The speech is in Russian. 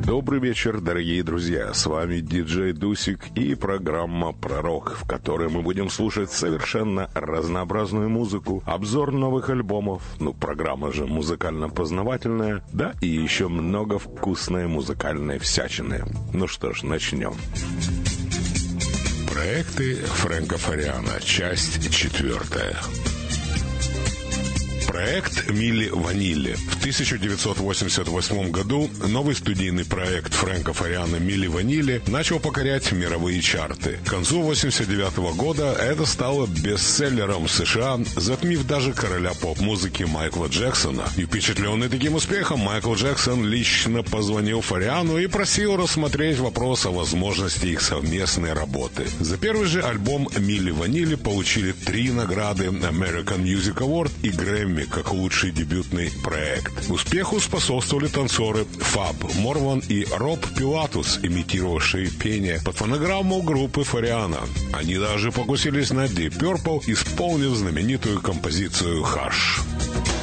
Добрый вечер, дорогие друзья. С вами диджей Дусик и программа «Пророк», в которой мы будем слушать совершенно разнообразную музыку, обзор новых альбомов, программа же музыкально-познавательная, да и еще много вкусной музыкальной всячины. Ну что ж, начнем. Проекты Фрэнка Фариана. Часть 4. Проект «Милли Ванилли». В 1988 году новый студийный проект Фрэнка Фариана «Милли Ванилли» начал покорять мировые чарты. К концу 1989 года это стало бестселлером в США, затмив даже короля поп-музыки Майкла Джексона. И впечатленный таким успехом, Майкл Джексон лично позвонил Фариану и просил рассмотреть вопрос о возможности их совместной работы. За первый же альбом «Милли Ванилли» получили 3 награды American Music Award и Грэмми как лучший дебютный проект. Успеху способствовали танцоры Фаб Морван и Роб Пилатус, имитировавшие пение под фонограмму группы Фариана. Они даже покусились на Deep Purple, исполнив знаменитую композицию «Hush».